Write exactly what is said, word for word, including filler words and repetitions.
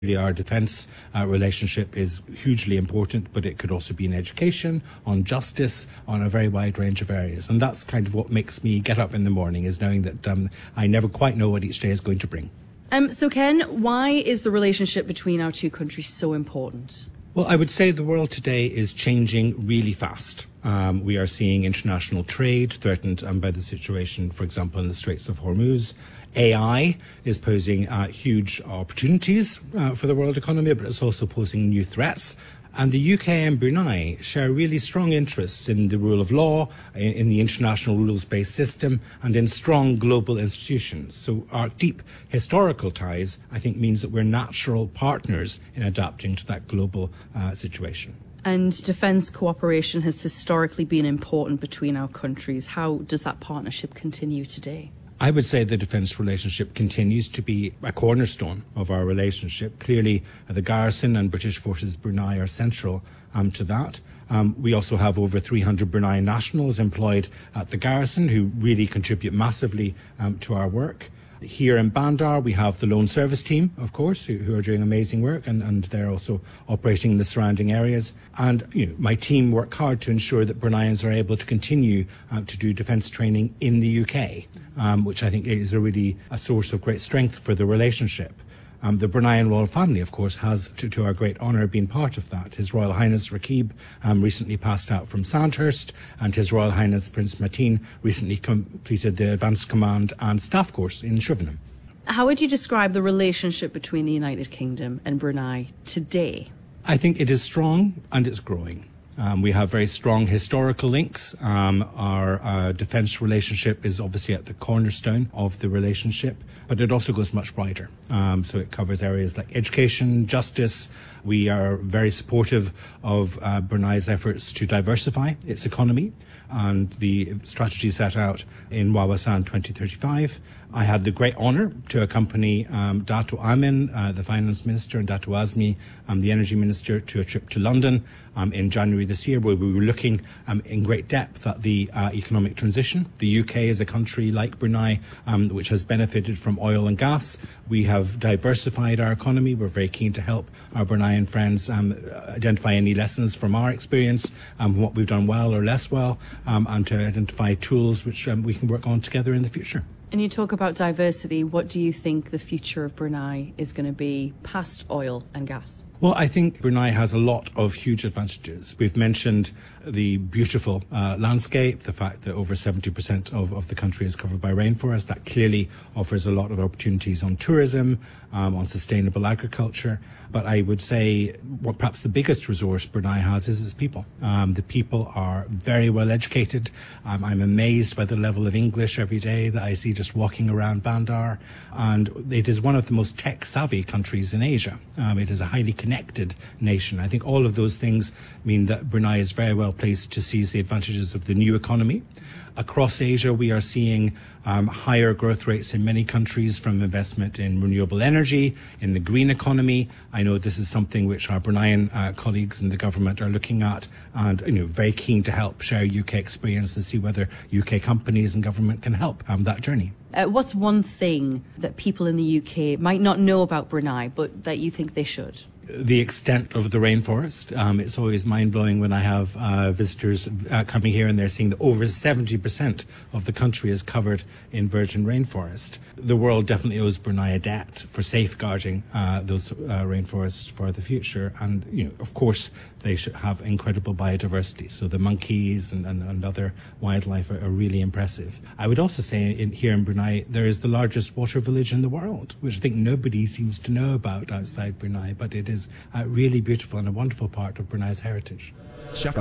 Our defence uh, relationship is hugely important, but it could also be in education, on justice, on a very wide range of areas. And that's kind of what makes me get up in the morning, is knowing that um, I never quite know what each day is going to bring. Um, so, Ken, why is the relationship between our two countries so important? Well, I would say the world today is changing really fast. Um, we are seeing international trade threatened um, by the situation, for example, in the Straits of Hormuz. A I is posing uh, huge opportunities uh, for the world economy, but it's also posing new threats. And the U K and Brunei share really strong interests in the rule of law, in the international rules-based system, and in strong global institutions. So our deep historical ties, I think, means that we're natural partners in adapting to that global uh, situation. And defence cooperation has historically been important between our countries. How does that partnership continue today? I would say the defence relationship continues to be a cornerstone of our relationship. Clearly, uh, the garrison and British Forces Brunei are central um, to that. Um, we also have over three hundred Brunei nationals employed at the garrison who really contribute massively um, to our work. Here in Bandar, we have the Loan Service Team, of course, who, who are doing amazing work, and, and they're also operating in the surrounding areas. And you know, my team work hard to ensure that Bruneians are able to continue uh, to do defence training in the U K, um, which I think is a really a source of great strength for the relationship. Um, the Bruneian royal family, of course, has, to, to our great honour, been part of that. His Royal Highness Rakib um, recently passed out from Sandhurst, and His Royal Highness Prince Mateen recently completed the Advanced Command and Staff course in Shrivenham. How would you describe the relationship between the United Kingdom and Brunei today? I think it is strong and it's growing. Um, we have very strong historical links. Um, our uh, defence relationship is obviously at the cornerstone of the relationship, but it also goes much wider. Um, so it covers areas like education, justice. We are very supportive of uh, Brunei's efforts to diversify its economy and the strategy set out in Wawasan twenty thirty-five. I had the great honour to accompany um, Dato' Amin, uh, the Finance Minister, and Dato' Azmi, um, the Energy Minister, to a trip to London um, in January this year, where we were looking um, in great depth at the uh, economic transition. The U K is a country like Brunei, um, which has benefited from oil and gas. We have diversified our economy. We're very keen to help our Bruneian friends um, identify any lessons from our experience, um, what we've done well or less well, um, and to identify tools which um, we can work on together in the future. And you talk about diversity. What do you think the future of Brunei is going to be past oil and gas? Well, I think Brunei has a lot of huge advantages. We've mentioned the beautiful uh, landscape, the fact that over seventy percent of, of the country is covered by rainforest. That clearly offers a lot of opportunities on tourism, um, on sustainable agriculture. But I would say what perhaps the biggest resource Brunei has is its people. Um, the people are very well educated. Um, I'm amazed by the level of English every day that I see just walking around Bandar. And it is one of the most tech-savvy countries in Asia. Um, it is a highly connected nation. I think all of those things mean that Brunei is very well placed to seize the advantages of the new economy. Across Asia, we are seeing um, higher growth rates in many countries from investment in renewable energy, in the green economy. I know this is something which our Bruneian uh, colleagues in the government are looking at, and you know, very keen to help share U K experience and see whether U K companies and government can help um, that journey. Uh, what's one thing that people in the U K might not know about Brunei, but that you think they should? The extent of the rainforest. Um, it's always mind-blowing when I have uh, visitors uh, coming here and they're seeing that over seventy percent of the country is covered in virgin rainforest. The world definitely owes Brunei a debt for safeguarding uh, those uh, rainforests for the future. And, you know, of course, they should have incredible biodiversity. So the monkeys and, and, and other wildlife are, are really impressive. I would also say in, here in Brunei, there is the largest water village in the world, which I think nobody seems to know about outside Brunei, but it is uh, really beautiful and a wonderful part of Brunei's heritage.